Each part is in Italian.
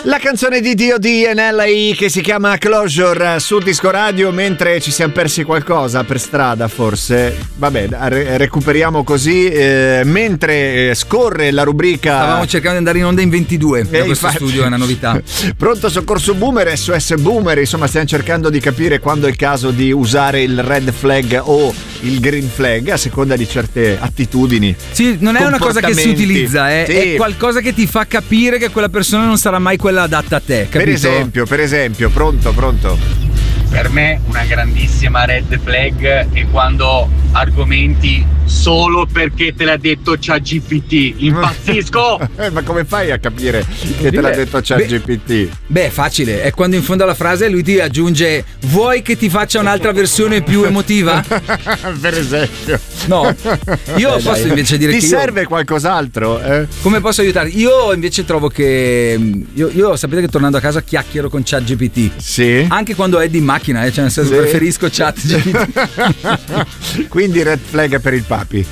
La canzone di D.O.D. e L.A. che si chiama Closure su Disco Radio, mentre ci siamo persi qualcosa per strada forse. Vabbè, recuperiamo così mentre scorre la rubrica. Stavamo cercando di andare in onda in 22 da questo studio, è una novità. Pronto soccorso boomer, SOS boomer, insomma stiamo cercando di capire quando è il caso di usare il red flag o il green flag a seconda di certe attitudini. Sì, non è una cosa che si utilizza, è qualcosa che ti fa capire che quella persona non sarà mai quella adatta a te, capito? Per esempio, pronto. Per me una grandissima red flag è quando argomenti solo perché te l'ha detto ChatGPT. Impazzisco! Ma come fai a capire che te l'ha detto ChatGPT? Beh, facile, è quando in fondo alla frase lui ti aggiunge: vuoi che ti faccia un'altra versione più emotiva? Per esempio. No, io posso invece dire ti che serve qualcos'altro? Come posso aiutarti? Io invece trovo che io sapete che tornando a casa chiacchiero con ChatGPT. Sì. Anche quando è di macchina, cioè nel senso preferisco ChatGPT. Quindi red flag per il papi.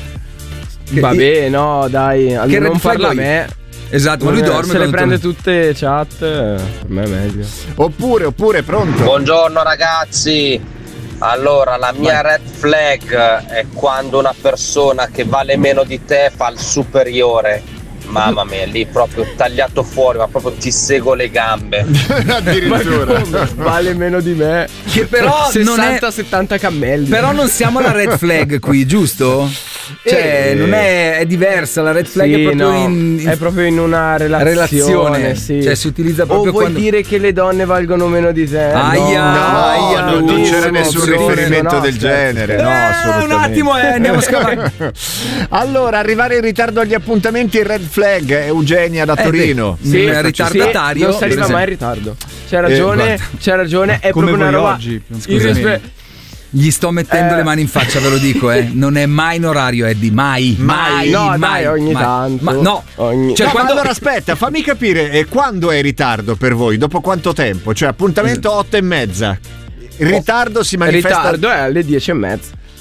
Vabbè, no, dai, allora non parla a me. Esatto, ma lui dorme. Se le prende tutte chat, per me è meglio. Oppure pronto. Buongiorno ragazzi. Allora, la mia red flag è quando una persona che vale meno di te fa il superiore. Mamma mia, lì proprio tagliato fuori, ma proprio ti seguo le gambe. Addirittura. Vale meno di me. Che però 60-70 cammelli. Però non siamo alla red flag qui, giusto? Cioè, non è diversa. La red flag è proprio è proprio in una relazione. Sì. Cioè, si utilizza proprio. O vuoi dire che le donne valgono meno di te? No, non c'era nessun riferimento del genere. No, assolutamente. Un attimo, andiamo a scavare. Allora, arrivare in ritardo agli appuntamenti, red flag. Eugenia da Torino. Sì, ritardatario. Non si arriva mai in ritardo. C'è ragione, è come proprio una roba. Oggi, gli sto mettendo le mani in faccia, ve lo dico, non è mai in orario, Eddie, mai. No, dai, ogni tanto. Ma no. Cioè, quando... Allora aspetta, fammi capire, quando è in ritardo per voi? Dopo quanto tempo? Cioè, appuntamento 8:30. Il ritardo si manifesta. Il ritardo è alle 10:30.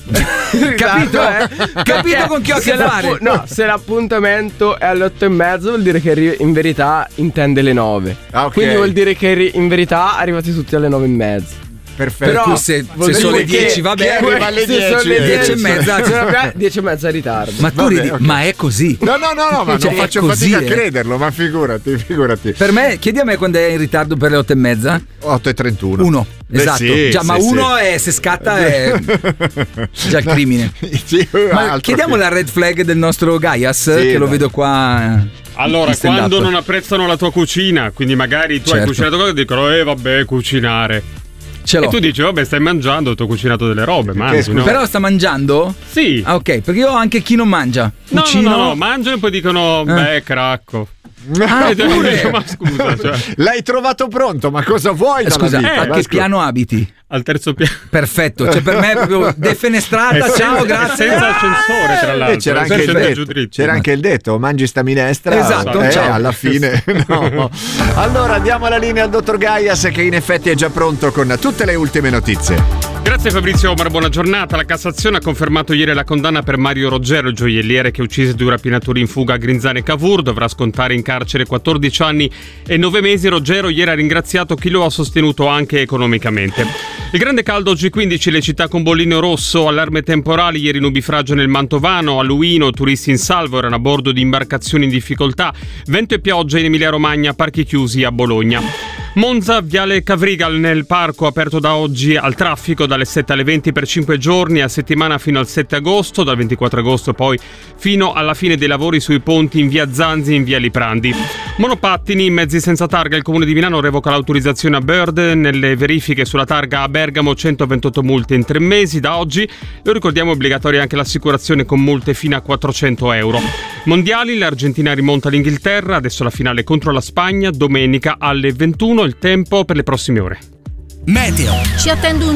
Capito? Capito con chi ho a che fare? No, se l'appuntamento è alle 8:30 vuol dire che in verità intende le 9. Okay. Quindi vuol dire che in verità arrivati tutti alle 9:30. Perfetto. Però se sono le 10 va bene. Arriva alle 10. Sono le 10:30. 10:30 in ritardo. Ma tu ridi, okay. Ma è così. No, ma non faccio fatica a crederlo, ma figurati. Per me, chiedi a me quando è in ritardo per le 8:30. 8:31. 1. Esatto. Sì, già, ma uno è, se scatta è già il crimine. Sì, ma chiediamo la red flag del nostro Gaias, che lo vedo qua. Allora, quando non apprezzano la tua cucina, quindi magari tu hai cucinato qualcosa e dicono vabbè, cucinare. E tu dici, vabbè, stai mangiando, ti ho cucinato delle robe, mangi, no? Però sta mangiando? Sì. Ah, ok, perché io ho anche chi non mangia. No, mangiano e poi dicono, cracco. Ma scusa, cioè. L'hai trovato pronto, ma cosa vuoi? Scusa, a che piano abiti? Al terzo piano. Perfetto, cioè per me è proprio defenestrata. Ciao, grazie. Senza ascensore, tra l'altro. C'era anche il detto, mangi sta minestra. Esatto, alla fine. No. Allora diamo la linea al dottor Gaias, che in effetti è già pronto con tutte le ultime notizie. Grazie Fabrizio Omar, buona giornata. La Cassazione ha confermato ieri la condanna per Mario Roggero, il gioielliere che uccise 2 rapinatori in fuga a Grinzane Cavour. Dovrà scontare in carcere 14 anni e 9 mesi. Roggero ieri ha ringraziato chi lo ha sostenuto anche economicamente. Il grande caldo oggi 15, le città con bollino rosso, allarme temporali, ieri nubifragio nel Mantovano, a Luino, turisti in salvo, erano a bordo di imbarcazioni in difficoltà, vento e pioggia in Emilia Romagna, parchi chiusi a Bologna. Monza, viale Cavrigal nel parco, aperto da oggi al traffico dalle 7 alle 20 per 5 giorni, a settimana fino al 7 agosto, dal 24 agosto poi fino alla fine dei lavori sui ponti in via Zanzi e in via Liprandi. Monopattini, mezzi senza targa, il comune di Milano revoca l'autorizzazione a Bird, nelle verifiche sulla targa a Bergamo 128 multe in 3 mesi, da oggi lo ricordiamo è obbligatoria anche l'assicurazione con multe fino a 400 euro. Mondiali, l'Argentina rimonta l'Inghilterra, adesso la finale contro la Spagna, domenica alle 21, il tempo per le prossime ore. Meteo. Ci attende un